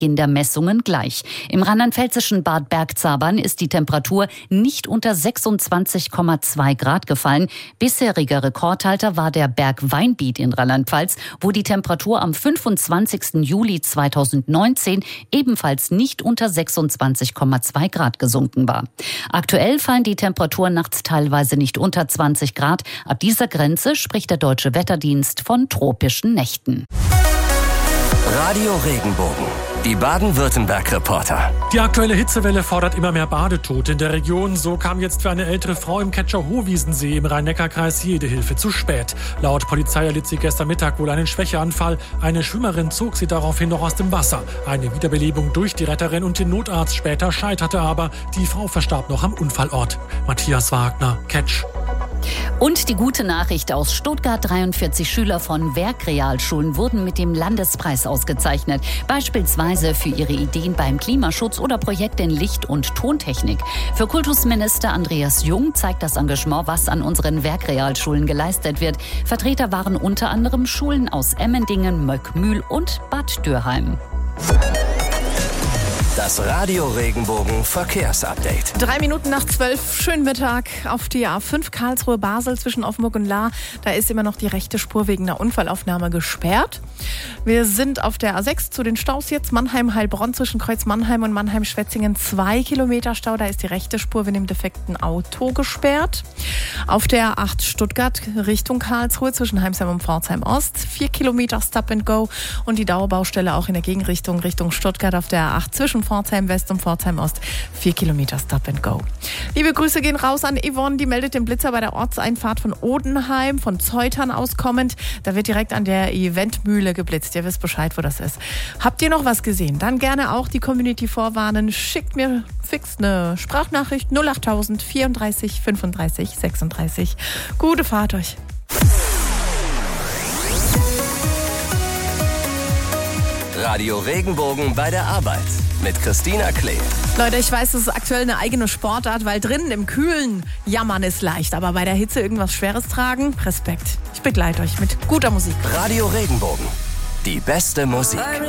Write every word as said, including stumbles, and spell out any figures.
in der Messungen gleich. Im rheinland-pfälzischen Bad Bergzabern ist die Temperatur nicht unter sechsundzwanzig Komma zwei Grad gefallen. Bisheriger Rekordhalter war der Berg Weinbiet in Rheinland-Pfalz, wo die Temperatur am fünfundzwanzigsten Juli zweitausendneunzehn ebenfalls nicht unter sechsundzwanzig Komma zwei Grad gesunken war. Aktuell fallen die Temperaturen nachts teilweise nicht unter zwanzig Grad. Ab dieser Grenze spricht der Deutsche Wetterdienst von tropischen Nächten. Radio Regenbogen, die Baden-Württemberg-Reporter. Die aktuelle Hitzewelle fordert immer mehr Badetote in der Region. So kam jetzt für eine ältere Frau im Ketscher Hohwiesensee im Rhein-Neckar-Kreis jede Hilfe zu spät. Laut Polizei erlitt sie gestern Mittag wohl einen Schwächeanfall. Eine Schwimmerin zog sie daraufhin noch aus dem Wasser. Eine Wiederbelebung durch die Retterin und den Notarzt später scheiterte aber. Die Frau verstarb noch am Unfallort. Matthias Wagner, Ketsch. Und die gute Nachricht aus Stuttgart: dreiundvierzig Schüler von Werkrealschulen wurden mit dem Landespreis ausgezeichnet. Beispielsweise für ihre Ideen beim Klimaschutz oder Projekte in Licht- und Tontechnik. Für Kultusminister Andreas Jung zeigt das Engagement, was an unseren Werkrealschulen geleistet wird. Vertreter waren unter anderem Schulen aus Emmendingen, Möckmühl und Bad Dürheim. Das Radio Regenbogen Verkehrsupdate. Drei Minuten nach zwölf, schönen Mittag auf die A fünf Karlsruhe-Basel zwischen Offenburg und Lahr. Da ist immer noch die rechte Spur wegen einer Unfallaufnahme gesperrt. Wir sind auf der A sechs zu den Staus jetzt. Mannheim-Heilbronn zwischen Kreuz Mannheim und Mannheim-Schwetzingen zwei Kilometer Stau. Da ist die rechte Spur wegen dem defekten Auto gesperrt. Auf der A acht Stuttgart Richtung Karlsruhe zwischen Heimsheim und Pforzheim Ost vier Kilometer Stop and Go. Und die Dauerbaustelle auch in der Gegenrichtung Richtung Stuttgart auf der A acht zwischen Pforzheim West und Pforzheim Ost vier Kilometer Stop and Go. Liebe Grüße gehen raus an Yvonne, die meldet den Blitzer bei der Ortseinfahrt von Odenheim, von Zeutern aus kommend. Da wird direkt an der Eventmühle geblitzt. Ihr wisst Bescheid, wo das ist. Habt ihr noch was gesehen? Dann gerne auch die Community vorwarnen. Schickt mir fix eine Sprachnachricht null achttausend vierunddreißig fünfunddreißig sechsunddreißig. Gute Fahrt euch. Radio Regenbogen bei der Arbeit mit Christina Klee. Leute, ich weiß, das ist aktuell eine eigene Sportart, weil drinnen im Kühlen jammern ist leicht, aber bei der Hitze irgendwas Schweres tragen, Respekt. Ich begleite euch mit guter Musik. Radio Regenbogen, die beste Musik.